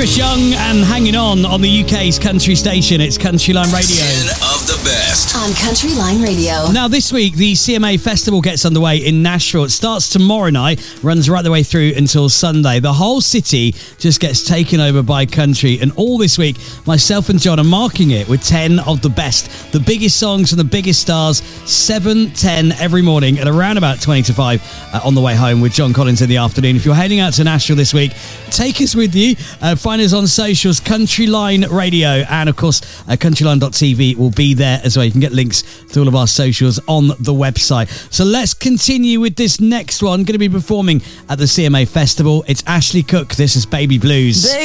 Chris Young and Hanging On the UK's country station. It's Country Line Radio. 10 of the best on Country Line Radio. Now, this week, the CMA Festival gets underway in Nashville. It starts tomorrow night, runs right the way through until Sunday. The whole city just gets taken over by country. And all this week, myself and John are marking it with 10 of the best. The biggest songs from the biggest stars, 7-10 every morning at around about 20 to 5 on the way home with John Collins in the afternoon. If you're heading out to Nashville this week, take us with you. Find us on socials, Country Line Radio, and of course, countryline.tv will be there as well. You can get links to all of our socials on the website. So let's continue with this next one. Going to be performing at the CMA Festival. It's Ashley Cooke. This is Baby Blues.